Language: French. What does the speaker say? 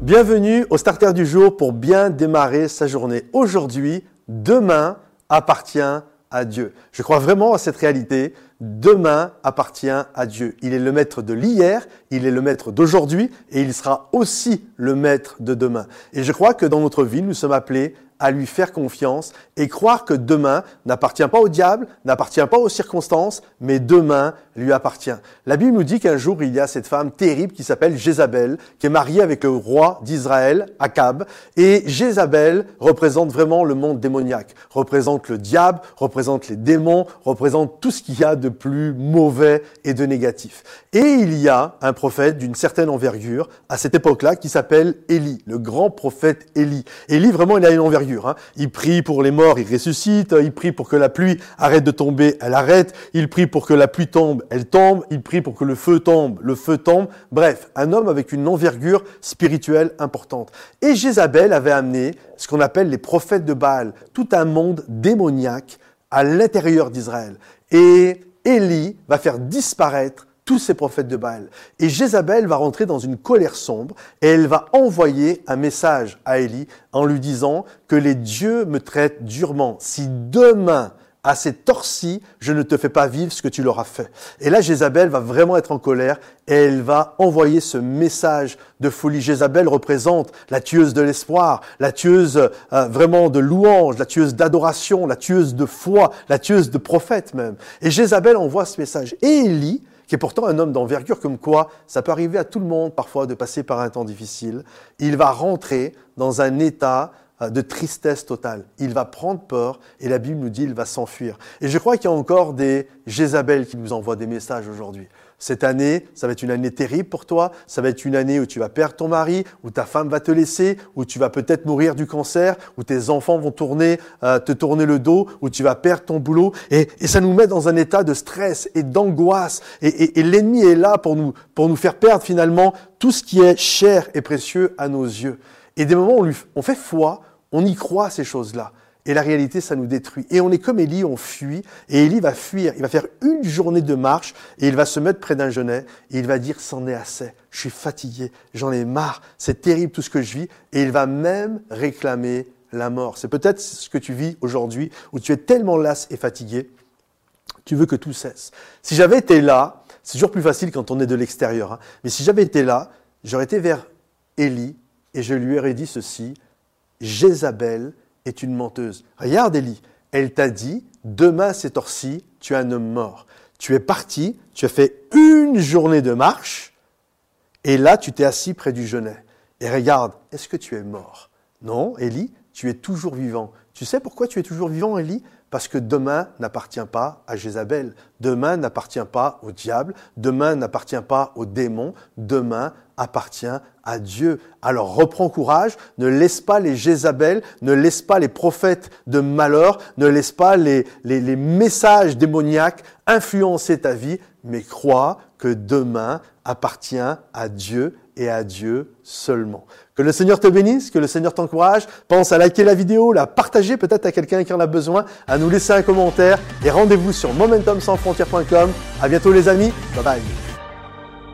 Bienvenue au Starter du jour pour bien démarrer sa journée. Aujourd'hui, demain appartient à Dieu. Je crois vraiment à cette réalité. Demain appartient à Dieu. Il est le maître de l'hier, il est le maître d'aujourd'hui et il sera aussi le maître de demain. Et je crois que dans notre vie, nous sommes appelés à lui faire confiance et croire que demain n'appartient pas au diable, n'appartient pas aux circonstances, mais demain lui appartient. La Bible nous dit qu'un jour, il y a cette femme terrible qui s'appelle Jézabel, qui est mariée avec le roi d'Israël, Akab. Et Jézabel représente vraiment le monde démoniaque, représente le diable, représente les démons, représente tout ce qu'il y a de plus mauvais et de négatif. Et il y a un prophète d'une certaine envergure à cette époque-là qui s'appelle Élie, le grand prophète Élie. Élie, vraiment, il a une envergure. Il prie pour les morts, il ressuscite. Il prie pour que la pluie arrête de tomber, elle arrête. Il prie pour que la pluie tombe, elle tombe. Il prie pour que le feu tombe, le feu tombe. Bref, un homme avec une envergure spirituelle importante. Et Jézabel avait amené ce qu'on appelle les prophètes de Baal, tout un monde démoniaque à l'intérieur d'Israël. Et Élie va faire disparaître tous ces prophètes de Baal. Et Jézabel va rentrer dans une colère sombre et elle va envoyer un message à Élie en lui disant que les dieux me traitent durement. Si demain, à cette torcie, je ne te fais pas vivre ce que tu leur as fait. Et là, Jézabel va vraiment être en colère et elle va envoyer ce message de folie. Jézabel représente la tueuse de l'espoir, la tueuse vraiment de louange, la tueuse d'adoration, la tueuse de foi, la tueuse de prophète même. Et Jézabel envoie ce message. Et Élie, qui est pourtant un homme d'envergure, comme quoi ça peut arriver à tout le monde parfois de passer par un temps difficile, il va rentrer dans un état de tristesse totale. Il va prendre peur et la Bible nous dit qu'il va s'enfuir. Et je crois qu'il y a encore des Jézabel qui nous envoient des messages aujourd'hui. Cette année, ça va être une année terrible pour toi. Ça va être une année où tu vas perdre ton mari, où ta femme va te laisser, où tu vas peut-être mourir du cancer, où tes enfants vont te tourner le dos, où tu vas perdre ton boulot. Et ça nous met dans un état de stress et d'angoisse. Et l'ennemi est là pour nous faire perdre finalement tout ce qui est cher et précieux à nos yeux. Et des moments où on fait foi, on y croit à ces choses-là. Et la réalité, ça nous détruit. Et on est comme Élie, on fuit. Et Élie va fuir. Il va faire une journée de marche et il va se mettre près d'un genêt et il va dire « c'en est assez, je suis fatigué, j'en ai marre, c'est terrible tout ce que je vis ». Et il va même réclamer la mort. C'est peut-être ce que tu vis aujourd'hui où tu es tellement las et fatigué, tu veux que tout cesse. Si j'avais été là, c'est toujours plus facile quand on est de l'extérieur, mais si j'avais été là, j'aurais été vers Élie et je lui aurais dit ceci « Jézabel est une menteuse. Regarde Élie, elle t'a dit, demain cette heure-ci, tu es un homme mort. Tu es parti, tu as fait une journée de marche, et là tu t'es assis près du genêt. Et regarde, est-ce que tu es mort? Non, Élie, tu es toujours vivant. Tu sais pourquoi tu es toujours vivant, Élie? Parce que demain n'appartient pas à Jézabel. Demain n'appartient pas au diable. Demain n'appartient pas aux démons. Demain appartient à Dieu. Alors reprends courage, ne laisse pas les Jézabel, ne laisse pas les prophètes de malheur, ne laisse pas les messages démoniaques influencer ta vie, mais crois que demain appartient à Dieu et à Dieu seulement. Que le Seigneur te bénisse, que le Seigneur t'encourage. Pense à liker la vidéo, la partager peut-être à quelqu'un qui en a besoin, à nous laisser un commentaire et rendez-vous sur momentumsansfrontières.com. À bientôt les amis, bye bye.